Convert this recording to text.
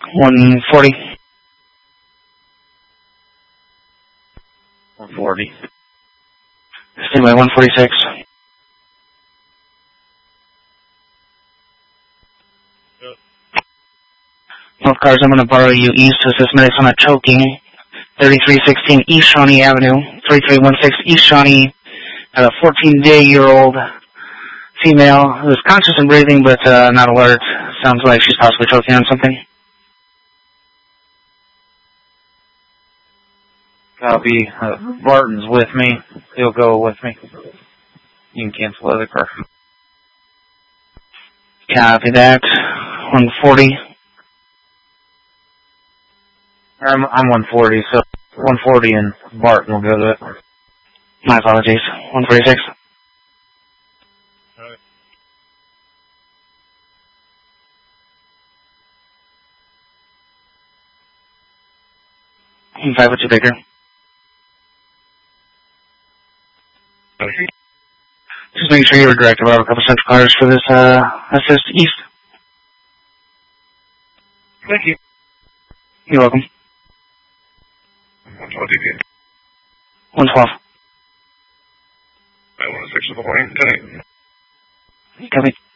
140. 140. Stand by 146. North cars, I'm going to borrow you east to assist medics on a choking. 3316 East Shawnee Avenue. 3316 East Shawnee. Had a 14-day-old female who is conscious and breathing, but not alert. Sounds like she's possibly choking on something. Copy. Barton's with me. He'll go with me. You can cancel the other car. Copy that. 140. I'm 140, so 140 and Barton will go to it. My apologies. 146. Alright. 502 Baker. Okay. Just making sure you were directed about a couple central cars for this assist east. Thank you. You're welcome. 112 DP. 112. I want to 6 of the morning. 10 Copy.